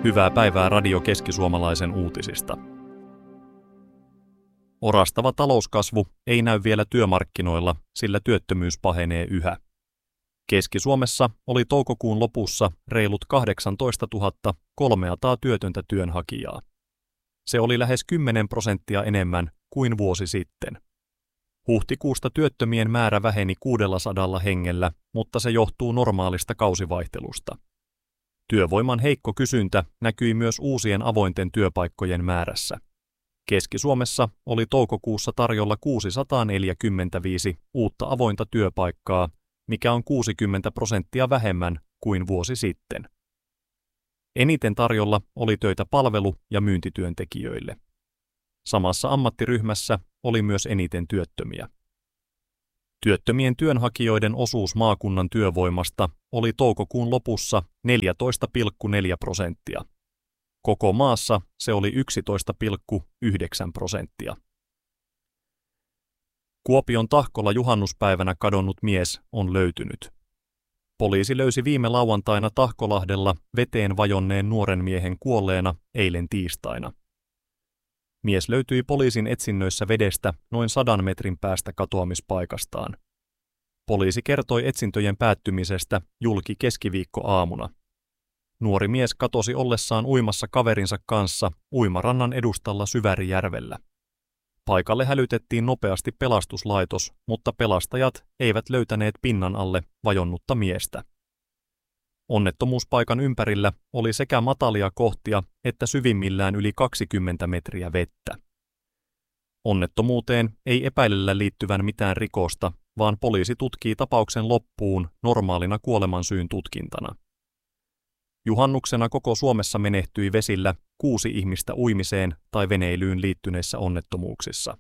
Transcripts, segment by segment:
Hyvää päivää Radio Keski-Suomalaisen uutisista. Orastava talouskasvu ei näy vielä työmarkkinoilla, sillä työttömyys pahenee yhä. Keski-Suomessa oli toukokuun lopussa reilut 18 300 työtöntä työnhakijaa. Se oli lähes 10% enemmän kuin vuosi sitten. Huhtikuusta työttömien määrä väheni 600 hengellä, mutta se johtuu normaalista kausivaihtelusta. Työvoiman heikko kysyntä näkyi myös uusien avointen työpaikkojen määrässä. Keski-Suomessa oli toukokuussa tarjolla 645 uutta avointa työpaikkaa, mikä on 60% vähemmän kuin vuosi sitten. Eniten tarjolla oli töitä palvelu- ja myyntityöntekijöille. Samassa ammattiryhmässä oli myös eniten työttömiä. Työttömien työnhakijoiden osuus maakunnan työvoimasta oli toukokuun lopussa 14,4%. Koko maassa se oli 11,9%. Kuopion Tahkolla juhannuspäivänä kadonnut mies on löytynyt. Poliisi löysi viime lauantaina Tahkolahdella veteen vajonneen nuoren miehen kuolleena eilen tiistaina. Mies löytyi poliisin etsinnöissä vedestä noin 100 metrin päästä katoamispaikastaan. Poliisi kertoi etsintöjen päättymisestä julki keskiviikkoaamuna. Nuori mies katosi ollessaan uimassa kaverinsa kanssa uimarannan edustalla Syvärijärvellä. Paikalle hälytettiin nopeasti pelastuslaitos, mutta pelastajat eivät löytäneet pinnan alle vajonnutta miestä. Onnettomuuspaikan ympärillä oli sekä matalia kohtia että syvimmillään yli 20 metriä vettä. Onnettomuuteen ei epäilellä liittyvän mitään rikosta, vaan poliisi tutkii tapauksen loppuun normaalina kuolemansyyn tutkintana. Juhannuksena koko Suomessa menehtyi vesillä 6 ihmistä uimiseen tai veneilyyn liittyneissä onnettomuuksissa.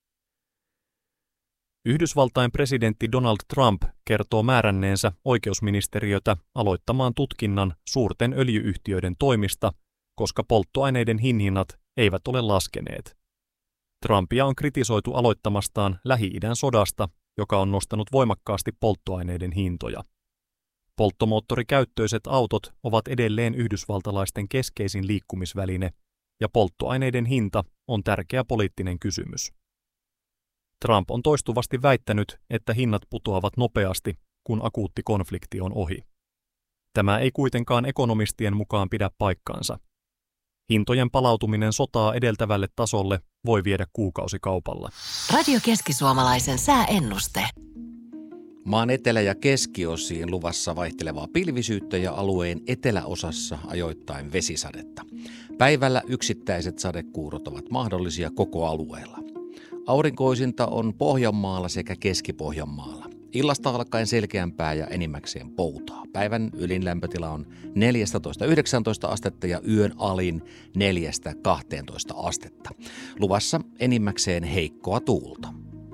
Yhdysvaltain presidentti Donald Trump kertoo määränneensä oikeusministeriötä aloittamaan tutkinnan suurten öljy-yhtiöiden toimista, koska polttoaineiden hinnat eivät ole laskeneet. Trumpia on kritisoitu aloittamastaan Lähi-idän sodasta, joka on nostanut voimakkaasti polttoaineiden hintoja. Polttomoottorikäyttöiset autot ovat edelleen yhdysvaltalaisten keskeisin liikkumisväline, ja polttoaineiden hinta on tärkeä poliittinen kysymys. Trump on toistuvasti väittänyt, että hinnat putoavat nopeasti, kun akuutti konflikti on ohi. Tämä ei kuitenkaan ekonomistien mukaan pidä paikkaansa. Hintojen palautuminen sotaa edeltävälle tasolle voi viedä kuukausikaupalla. Radio Keski-Suomalaisen sääennuste. Maan etelä- ja keskiosiin luvassa vaihtelevaa pilvisyyttä ja alueen eteläosassa ajoittain vesisadetta. Päivällä yksittäiset sadekuurot ovat mahdollisia koko alueella. Aurinkoisinta on Pohjanmaalla sekä Keski-Pohjanmaalla. Illasta alkaen selkeämpää ja enimmäkseen poutaa. Päivän ylin lämpötila on 14-19 astetta ja yön alin 4-12 astetta. Luvassa enimmäkseen heikkoa tuulta.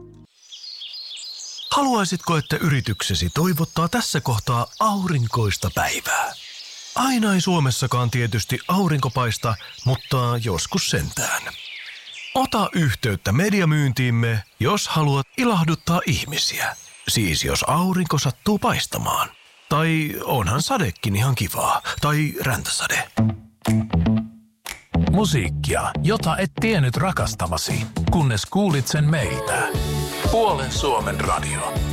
Haluaisitko, että yrityksesi toivottaa tässä kohtaa aurinkoista päivää? Aina ei Suomessakaan tietysti aurinko paista, mutta joskus sentään. Ota yhteyttä mediamyyntiimme, jos haluat ilahduttaa ihmisiä. Siis jos aurinko sattuu paistamaan. Tai onhan sadekin ihan kivaa. Tai räntäsade. Musiikkia, jota et tiennyt rakastavasi, kunnes kuulit sen meiltä. Puolen Suomen radio.